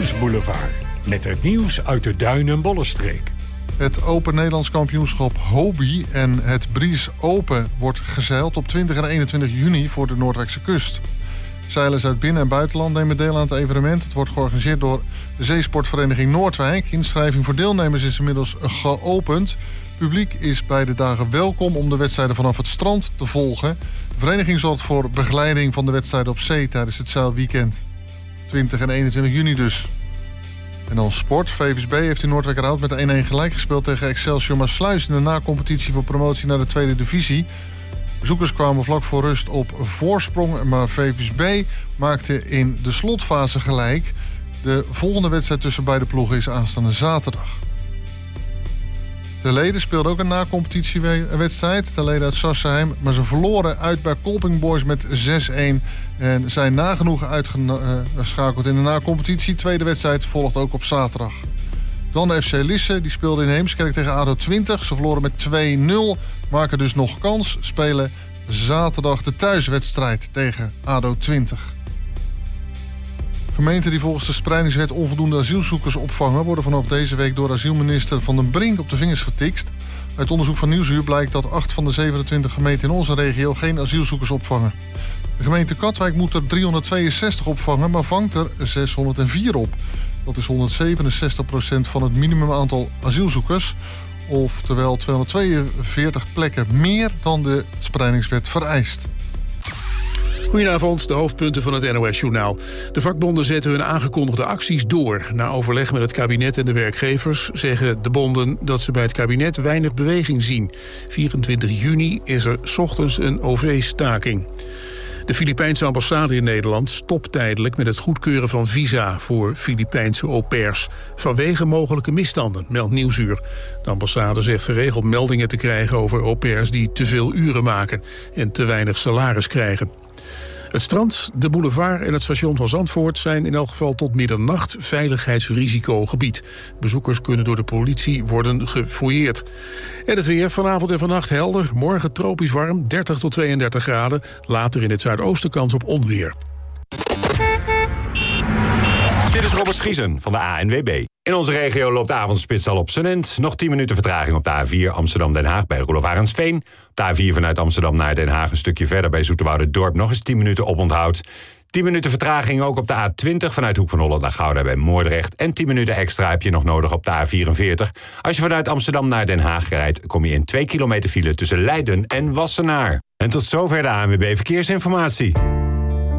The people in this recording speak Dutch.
Boulevard. Met het nieuws uit de Duin- en Bollenstreek. Het Open Nederlands Kampioenschap Hobie en het Breeze Open wordt gezeild op 20 en 21 juni voor de Noordwijkse kust. Zeilers uit binnen- en buitenland nemen deel aan het evenement. Het wordt georganiseerd door de Zeesportvereniging Noordwijk. Inschrijving voor deelnemers is inmiddels geopend. Publiek is bij de dagen welkom om de wedstrijden vanaf het strand te volgen. De vereniging zorgt voor begeleiding van de wedstrijden op zee tijdens het zeilweekend. 20 en 21 juni dus. En dan sport. VVSB heeft in Noordwijkerhout met 1-1 gelijk gespeeld tegen Excelsior Maassluis in de nacompetitie voor promotie naar de tweede divisie. Bezoekers kwamen vlak voor rust op voorsprong, maar VVSB maakte in de slotfase gelijk. De volgende wedstrijd tussen beide ploegen is aanstaande zaterdag. De Leden speelden ook een nacompetitiewedstrijd. De Leden uit Sassenheim, maar ze verloren uit bij Kolping Boys met 6-1. En zijn nagenoeg uitgeschakeld in de nacompetitie. Tweede wedstrijd volgt ook op zaterdag. Dan de FC Lisse, die speelde in Heemskerk tegen ADO 20. Ze verloren met 2-0, maken dus nog kans. Spelen zaterdag de thuiswedstrijd tegen ADO 20. Gemeenten die volgens de spreidingswet onvoldoende asielzoekers opvangen, worden vanaf deze week door asielminister Van den Brink op de vingers getikst. Uit onderzoek van Nieuwsuur blijkt dat 8 van de 27 gemeenten in onze regio geen asielzoekers opvangen. De gemeente Katwijk moet er 362 opvangen, maar vangt er 604 op. Dat is 167% van het minimumaantal asielzoekers. Oftewel 242 plekken meer dan de spreidingswet vereist. Goedenavond, de hoofdpunten van het NOS-journaal. De vakbonden zetten hun aangekondigde acties door. Na overleg met het kabinet en de werkgevers zeggen de bonden dat ze bij het kabinet weinig beweging zien. 24 juni is er 's ochtends een OV-staking. De Filipijnse ambassade in Nederland stopt tijdelijk met het goedkeuren van visa voor Filipijnse au pairs. Vanwege mogelijke misstanden, meldt Nieuwsuur. De ambassade zegt geregeld meldingen te krijgen over au pairs die te veel uren maken en te weinig salaris krijgen. Het strand, de boulevard en het station van Zandvoort zijn in elk geval tot middernacht veiligheidsrisicogebied. Bezoekers kunnen door de politie worden gefouilleerd. En het weer vanavond en vannacht helder, morgen tropisch warm, 30 tot 32 graden. Later in het zuidoosten kans op onweer. Dit is Robert Schiesen van de ANWB. In onze regio loopt de avondspits al op zijn end. Nog 10 minuten vertraging op de A4 Amsterdam-Den Haag bij Roelof Arendsveen. Op de A4 vanuit Amsterdam naar Den Haag een stukje verder bij Zoeterwoude-Dorp nog eens 10 minuten oponthoud. 10 minuten vertraging ook op de A20 vanuit Hoek van Holland naar Gouda bij Moordrecht. En 10 minuten extra heb je nog nodig op de A44. Als je vanuit Amsterdam naar Den Haag rijdt, kom je in 2 kilometer file tussen Leiden en Wassenaar. En tot zover de ANWB Verkeersinformatie.